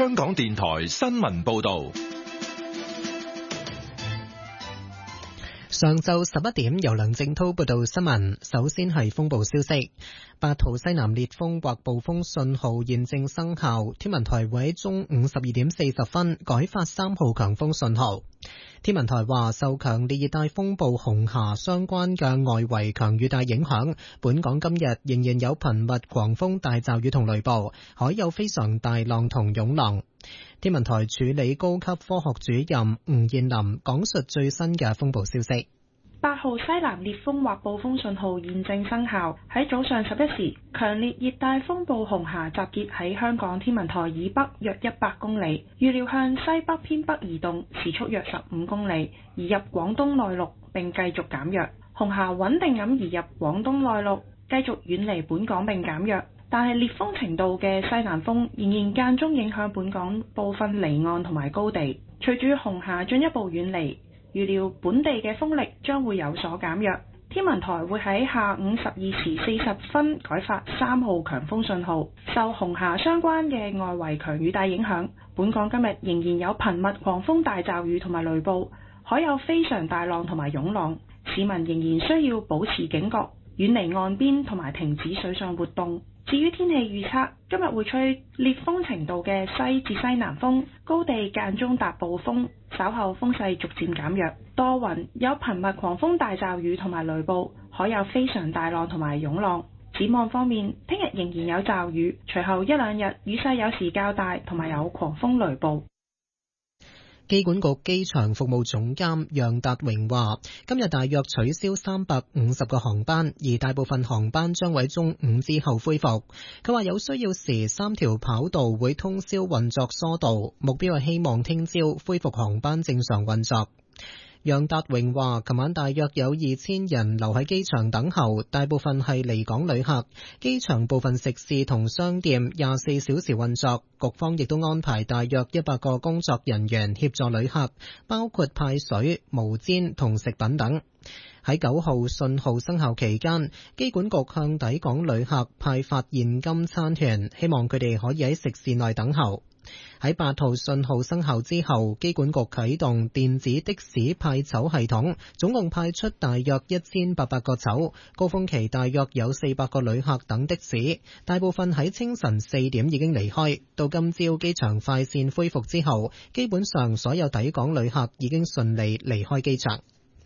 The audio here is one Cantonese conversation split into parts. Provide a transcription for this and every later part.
香港電台新聞報道。 上晝11點，由梁正滔報道新聞。首先係風暴消息，8號西南烈風或暴風信號現正生效，天文台會喺中午12點40分改發3號強風信號。天文台話，受強烈熱帶風暴紅霞相關嘅外圍強雨帶影響，本港今日仍然有頻密狂風大驟雨同雷暴，海有非常大浪同湧浪。天文台助理高級科學主任吳燕林講述最新嘅風暴消息。 8號西南烈風或暴風信號現正生效。喺早上11時，強烈熱帶風暴紅霞集結喺香港天文台以北約100公里，預料向西北偏北移動，時速約15公里，移入廣東內陸並繼續減弱。紅霞穩定咁移入廣東內陸，繼續遠離本港並減弱。但係烈風程度嘅西南風仍然間中影響本港部分離岸同埋高地。隨住紅霞進一步遠離，預料本地嘅風力將會有所減弱。天文台會喺下午12時40分改發3號強風信號。受紅霞相關嘅外圍強雨帶影響，本港今日仍然有頻密狂風大驟雨同埋雷暴，海有非常大浪同埋湧浪。市民仍然需要保持警覺，遠離岸邊同埋停止水上活動。至於天氣預測，今日會吹烈風程度嘅西至西南風，高地間中達暴風，稍後風勢逐漸減弱，多雲，有頻密狂風大驟雨同埋雷暴，海有非常大浪同埋湧浪。展望方面，聽日仍然有驟雨，隨後一兩日雨勢有時較大，同埋有狂風雷暴。 機管局機場服務總監楊達榮話，今日大約取消350個航班，而大部分航班將喺中午之後恢復。佢話有需要時3條跑道會通宵運作疏導，目標係希望聽朝恢復航班正常運作。楊達榮話，琴晚大約有2000人留喺機場等候，大部分係離港旅客。機場部分食肆同商店24小時運作，局方亦都安排大約100個工作人員協助旅客，包括派水、毛氈同食品等。喺9號信號生效期間，機管局向抵港旅客派發現金餐團，希望佢哋可以喺食肆內等候。喺8號信號生效之後，機管局啟動電子的士派籌系統，總共派出大約1800個籌，高峰期大約有400個旅客等的士，大部分喺清晨4點已經離開。到今朝機場快線恢復之後，基本上所有抵港旅客已經順利離開機場。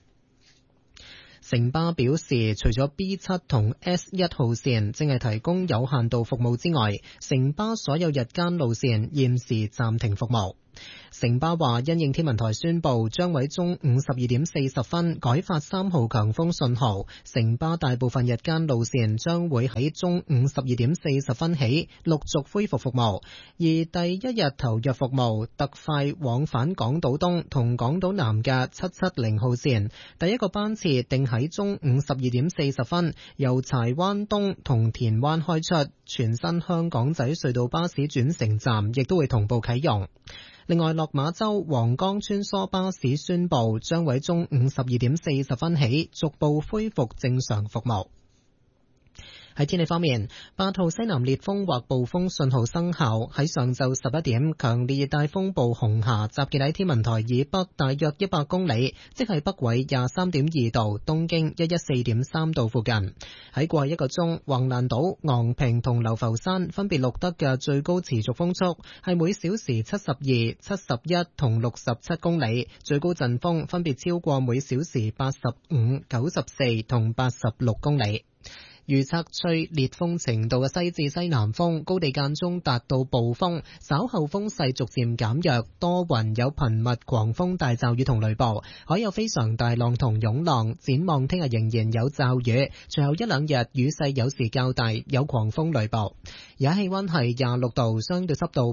城巴表示，除咗 B7 同 S1 號線正係提供有限度服務之外，城巴所有日間路線現時暫停服務。城巴話，因應天文台宣布將喺中午12點40分改發3號強風信號，城巴大部分日間路線將會喺中午12點40分起陸續恢復服務，而第一日投入服務特快往返港島東同港島南嘅770號線，第一個班次定喺中午12點40分由柴灣東同田灣開出，全新香港仔隧道巴士轉乘站亦都會同步啟用。另外，落馬洲皇崗穿梭巴士宣布將喺中午12點40分起逐步恢復正常服務。喺天氣方面，8號西南烈風或暴風信號生效。喺上晝11點，強烈熱帶風暴紅霞集結喺天文台以北大約100公里，即係北緯23.2度、東經114.3度附近。喺過去一個鐘，橫瀾島、昂坪同流浮山分別錄得嘅最高持續風速係每小時72、71同67公里，最高陣風分別超過每小時85、94同86公里。預測吹烈風程度嘅西至西南風，高地間中達到暴風，稍後風勢逐漸減弱，多雲有頻密狂風大驟雨同雷暴，海有非常大浪同湧浪。展望聽日仍然有驟雨，隨後一兩日雨勢有時較大，有狂風雷暴。而家氣溫係26度，相對濕度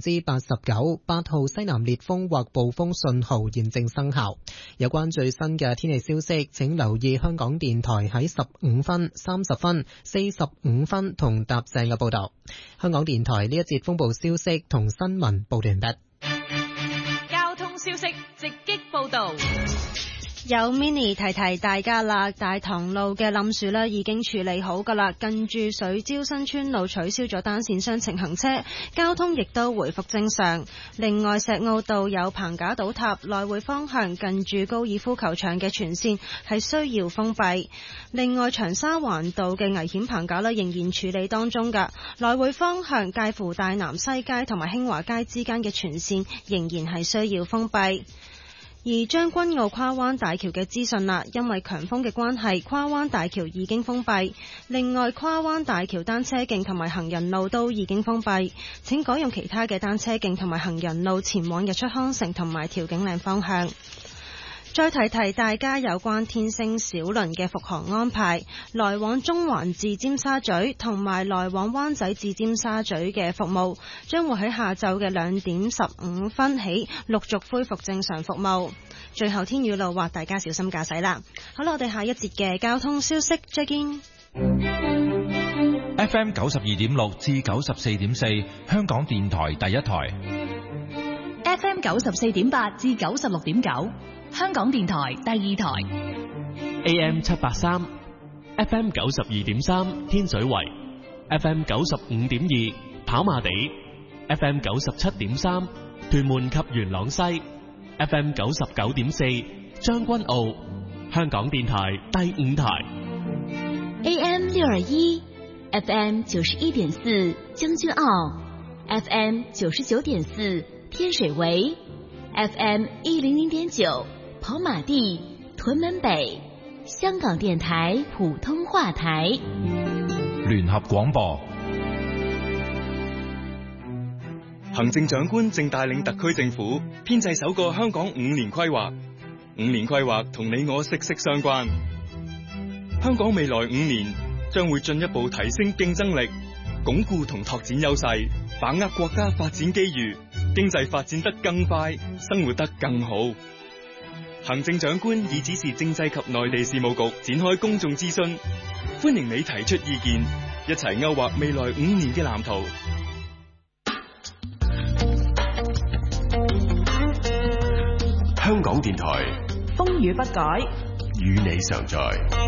89%。8號西南烈風或暴風信號現正生效。有關最新嘅天氣消息，請留意香港電台喺15分、30分、45分同搭正嘅報道。香港電台呢一節風暴消息同新聞報完畢。 交通消息直擊報道。 有 Mini 提提大家啦，大棠路嘅冧樹呢已經處理好噶啦，近住水蕉新村路取消咗單線雙程行車，交通亦都回復正常。另外石澳道有棚架倒塌，來回方向近住高爾夫球場嘅全線係需要封閉。另外長沙灣道嘅危險棚架呢仍然處理當中噶，來回方向介乎大南西街同埋興華街之間嘅全線仍然係需要封閉。而將軍澳跨灣大橋嘅資訊啦，因為強風嘅關係，跨灣大橋已經封閉。另外，跨灣大橋單車徑同埋行人路都已經封閉，請改用其他嘅單車徑同埋行人路前往日出康城同埋調景嶺方向。再提提大家有關天星小輪嘅復航安排，來往中環至尖沙咀同埋來往灣仔至尖沙咀嘅服務將會喺下晝嘅2點15分起陸續恢復正常服務。最後天雨路滑，大家小心駕駛啦。好啦，我哋下一節嘅交通消息再見。 FM 92.6至94.4，香港電台第一台。 FM 94.8至96.9。香港電台第二台。 AM 783 FM 92.3天水圍， FM 95.2跑馬地， FM 97.3屯門及元朗西， FM 99.4將軍澳。香港電台第五台。 AM 621 FM 91.4將軍澳， FM 99.4天水圍， FM 100.9跑馬地、屯門北。香港電台普通話台。 聯合廣播。 行政長官正帶領特區政府編製首個香港5年規劃。5年規劃同你我息息相關。香港未來5年將會進一步提升競爭力，鞏固同拓展優勢，把握國家發展機遇，經濟發展得更快，生活得更好。行政長官已指示政制及內地事務局展開公眾諮詢，歡迎你提出意見，一齊勾畫未來5年嘅藍圖。 香港電台風雨不改， 與你常在。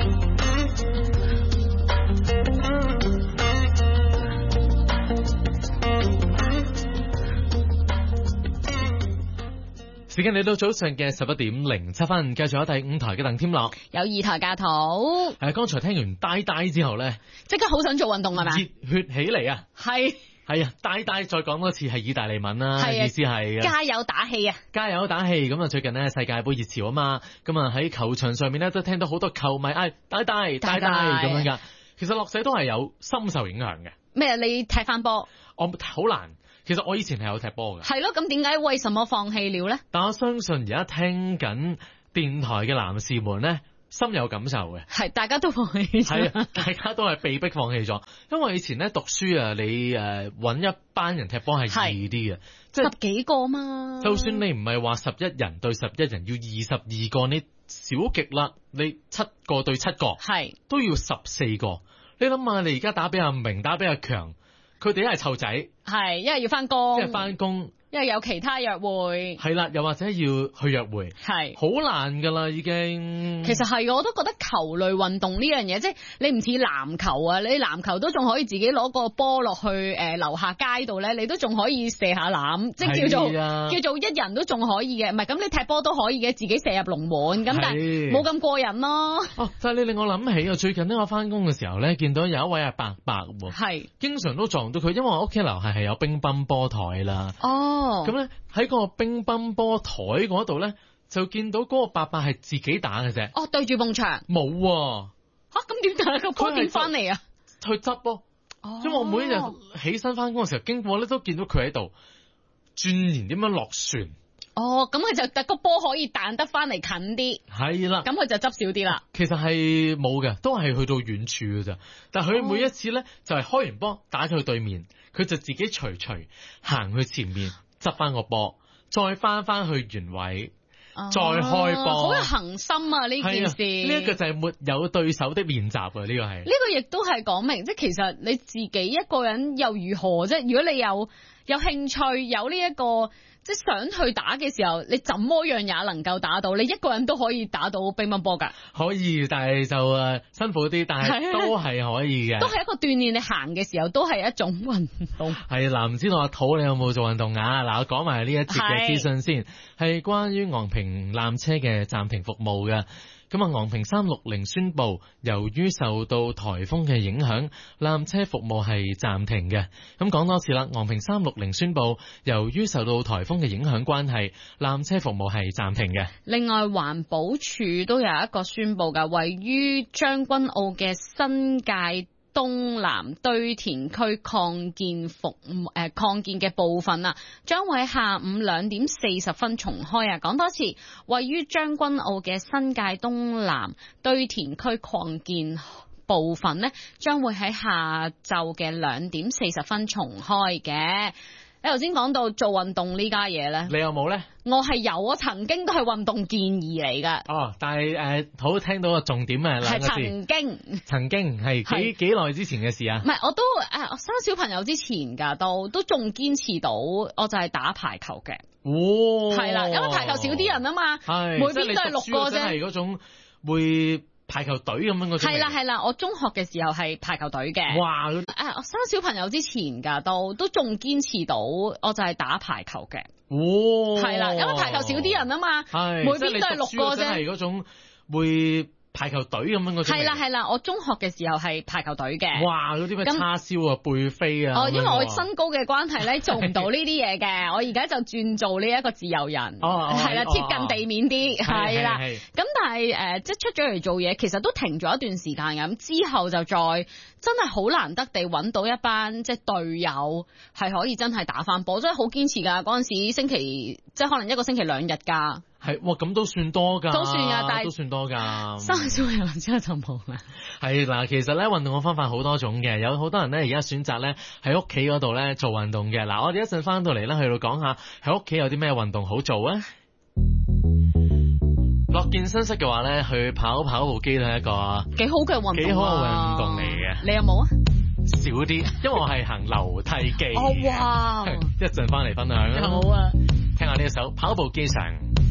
時間嚟到早上嘅11點07分，繼續有第5台嘅鄧添樂， 有2台架土。 剛才聽完呆呆之後咧， 即刻好想做運動係咪？ 熱血起嚟啊！係啊，呆呆再講多次係意大利文啦，意思係加油打氣啊！ 加油打氣。咁啊，最近呢世界盃熱潮啊嘛，咁啊喺球場上面咧都聽到好多球迷嗌呆呆咁樣噶。其實落社都係有深受影響嘅。 咩？你踢翻波？ 我好難。其實我以前係有踢波嘅。 係咯，咁點解為什麼放棄了呢？ 但我相信而家聽緊電台嘅男士們呢，深有感受嘅。係，大家都放棄咗。係啊，大家都係被逼放棄咗。因為以前咧讀書啊，你搵一班人踢波係易啲嘅，即係10幾個嘛。就算你唔係話11人對11人，要22個，你少極啦，你7個對7個，係都要14個。你諗下，你而家打俾阿明，打俾阿強。佢哋一係湊仔，係一係要翻工，一係翻工，一係有其他約會，係啦，又或者要去約會，係好難噶啦，已經。其實係，我都覺得球類運動呢樣嘢，即係你唔似籃球啊，你籃球都仲可以自己攞個波落去樓下街度咧，你都仲可以射下籃，即係叫做一人都仲可以嘅，唔係咁你踢波都可以嘅，自己射入龍門，咁但係冇咁過癮咯。哦，但係你令我諗起啊，最近呢我翻工嘅時候咧，見到有一位阿伯伯喎，係經常都撞到佢，因為我屋企樓下係有乒乓波台啦。哦，咁咧喺個乒乓波台嗰度咧，就見到嗰個伯伯係自己打嘅啫。哦，對住埲牆。冇吓，咁點打個波點翻嚟啊？去執咯。哦，因為我每一日起身翻工嘅時候經過咧，都見到佢喺度鑽研點樣落船。哦，咁佢就得個波可以彈得翻嚟近啲。係啦，咁佢就執少啲啦。其實係冇嘅，都係去到遠處嘅咋。但係佢每一次咧，就係開完波打咗去對面，佢就自己隨行去前面執翻個波，再翻去原位，再開波。好有恒心啊！呢件事呢一個就係沒有對手的練習啊！呢個係呢個亦都係講明，即係其實你自己一個人又如何啫？如果你有興趣，有呢一個即係想去打嘅時候，你怎麼樣也能夠打到，你一個人都可以打到乒乓波㗎。 可以，但係就辛苦啲，但係都係可以嘅。 都係一個鍛鍊，你行嘅時候都係一種運動。 係嗱，唔知道阿土你有冇做運動啊？嗱，我講埋呢一節嘅資訊先，係關於昂坪纜車嘅暫停服務嘅。咁啊，昂坪360宣布，由於受到颱風嘅影響，纜車服務係暫停嘅。咁講多次啦，昂坪360宣布，由於受到颱風嘅影響關係，纜車服務係暫停嘅。 另外，環保署都有一個宣布㗎，位於將軍澳嘅新界東南堆填區擴建嘅部分啊，將會喺下午2點40分重開啊！講多次，位於將軍澳嘅新界東南堆填區擴建部分呢，將會喺下晝嘅2點40分重開嘅。你頭先講到做運動呢家嘢咧， 你有冇咧？ 我係有，我曾經都係運動建議嚟噶。 哦，但係好聽到個重點啊， 係曾經係幾耐之前嘅事啊？ 唔係，我都生小朋友之前噶，都仲堅持到，我就係打排球嘅。 哦， 係啦，因為排球少啲人啊嘛，每邊都係6個啫。 係嗰種會排球隊咁樣嗰種。 係啦，我中學嘅時候係排球隊嘅。 哇！ 我生小朋友之前噶，都仲堅持到，我就係打排球嘅。 哦， 係啦，因為排球少啲人啊嘛，每邊都係6個啫。 係嗰種會排球隊咁樣嗰種。 係啦，我中學嘅時候係排球隊嘅。 哇！嗰啲咩叉燒啊、背飛啊。 因為我身高嘅關係咧，做唔到呢啲嘢嘅。我而家就轉做呢一個自由人。係啦，貼近地面啲。係啦。咁但係即係出咗嚟做嘢，其實都停咗一段時間嘅。咁之後就再真係好難得地揾到一班即係隊友係可以真係打翻波，真係好堅持㗎。嗰陣時星期即係可能一個星期2日㗎。 係，哇！咁都算多㗎， 都算㗎，但係都算多㗎。 生小朋友之後就冇啦。 係嗱，其實咧運動嘅方法好多種嘅，有好多人咧而家選擇咧喺屋企嗰度咧做運動嘅。嗱，我哋一陣翻到嚟咧去到講下喺屋企有啲咩運動好做啊。落健身室嘅話咧，去跑步機都係一個幾好嘅運動嚟嘅。 你有冇啊？ 少啲，因為我係行樓梯機。 哇！ 一陣翻嚟分享啦。 好啊， 聽下呢一首跑步機上。